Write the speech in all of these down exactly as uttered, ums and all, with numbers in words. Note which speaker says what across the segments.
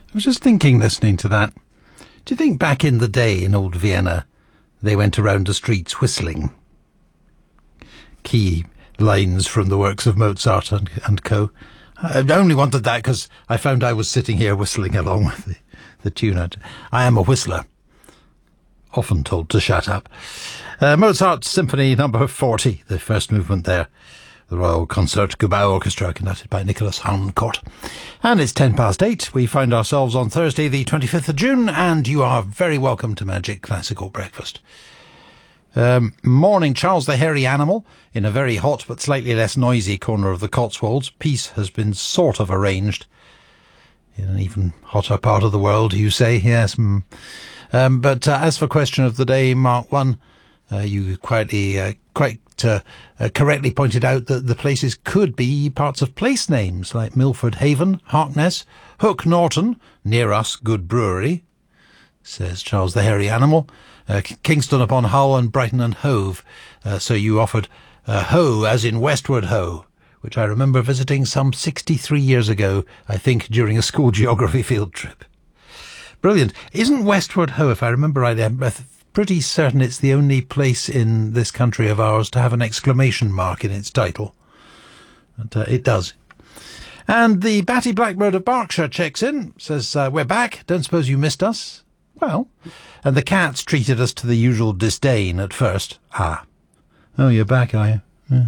Speaker 1: I was just thinking, listening to that, do you think back in the day in old Vienna, they went around the streets whistling? Key lines from the works of Mozart and, and co. I only wanted that because I found I was sitting here whistling along with the, the tune. I am a whistler, often told to shut up. Uh, Mozart's Symphony Number forty, the first movement there. The Royal Concertgebouw Orchestra, conducted by Nicholas Harnoncourt. And it's ten past eight. We find ourselves on Thursday, the twenty-fifth of June, and you are very welcome to Magic Classical Breakfast. Um, morning, Charles the Hairy Animal. In a very hot but slightly less noisy corner of the Cotswolds, peace has been sort of arranged. In an even hotter part of the world, you say, yes. Mm. Um, but uh, as for question of the day, Mark one, uh, you quietly, uh, quite uh, uh, correctly pointed out that the places could be parts of place names, like Milford Haven, Harkness, Hook Norton, near us, Good Brewery, says Charles the Hairy Animal, uh, Kingston upon Hull, and Brighton and Hove. Uh, so you offered uh, Hoe, as in Westward Ho, which I remember visiting some sixty-three years ago, I think during a school geography field trip. Brilliant. Isn't Westward Ho, if I remember right, I'm pretty certain it's the only place in this country of ours to have an exclamation mark in its title. And uh, it does. And the Batty Blackbird of Berkshire checks in, says, uh, we're back, don't suppose you missed us? Well, and the cats treated us to the usual disdain at first. Ah. Oh, you're back, are you? Yeah.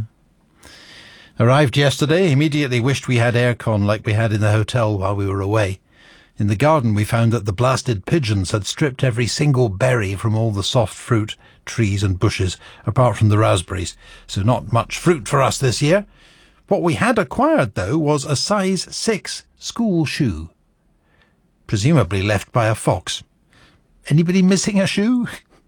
Speaker 1: Arrived yesterday, immediately wished we had aircon like we had in the hotel while we were away. In the garden we found that the blasted pigeons had stripped every single berry from all the soft fruit, trees and bushes, apart from the raspberries, so not much fruit for us this year. What we had acquired, though, was a size six school shoe, presumably left by a fox. Anybody missing a shoe?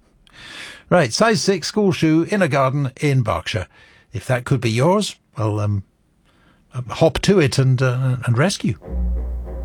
Speaker 1: Right, size six school shoe in a garden in Berkshire. If that could be yours, well, um, hop to it and uh, and rescue.